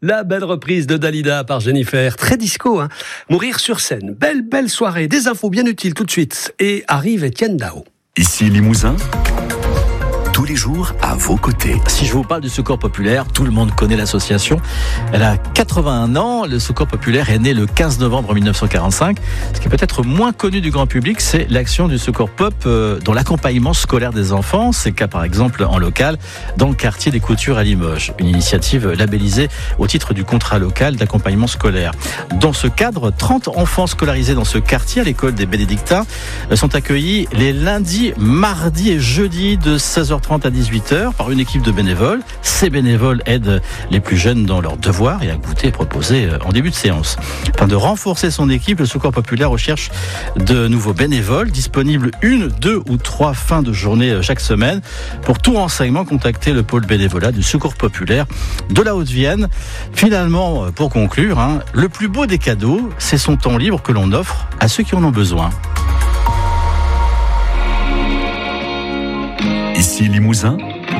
La belle reprise de Dalida par Jennifer, très disco, hein. Mourir sur scène, belle soirée, des infos bien utiles tout de suite. Et arrive Étienne Dao. Ici Limousin, tous les jours à vos côtés. Si je vous parle du Secours Populaire, tout le monde connaît l'association. Elle a 81 ans. Le Secours Populaire est né le 15 novembre 1945. Ce qui est peut-être moins connu du grand public, c'est l'action du Secours Pop dans l'accompagnement scolaire des enfants. C'est le cas par exemple en local dans le quartier des Coutures à Limoges. Une initiative labellisée au titre du contrat local d'accompagnement scolaire. Dans ce cadre, 30 enfants scolarisés dans ce quartier à l'école des Bénédictins sont accueillis les lundis, mardis et jeudis de 16h30 à 18h par une équipe de bénévoles. Ces bénévoles aident les plus jeunes dans leurs devoirs et un goûter proposé en début de séance. Afin de renforcer son équipe, le Secours Populaire recherche de nouveaux bénévoles disponibles 1, 2 ou 3 fins de journée chaque semaine. Pour tout renseignement, contactez le pôle bénévolat du Secours Populaire de la Haute-Vienne. Finalement, pour conclure, le plus beau des cadeaux, c'est son temps libre que l'on offre à ceux qui en ont besoin. Ici Limousin,